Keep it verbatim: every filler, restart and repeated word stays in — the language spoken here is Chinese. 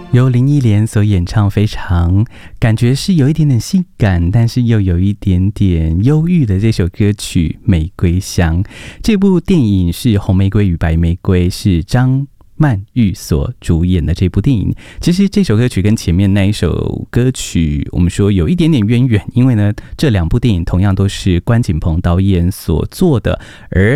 由林忆莲所演唱，非常感觉是有一点点性感，但是又有一点点忧郁的这首歌曲《玫瑰香》。这部电影是《红玫瑰与白玫瑰》，是张曼玉所主演的这部电影。其实这首歌曲跟前面那一首歌曲我们说有一点点渊源，因为呢这两部电影同样都是关锦鹏导演所做的，而